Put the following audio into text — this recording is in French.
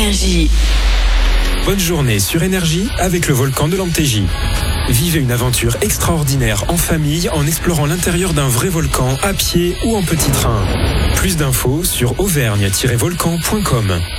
Énergie. Bonne journée sur Énergie avec le volcan de l'Antégie. Vivez une aventure extraordinaire en famille en explorant l'intérieur d'un vrai volcan à pied ou en petit train. Plus d'infos sur auvergne-volcan.com.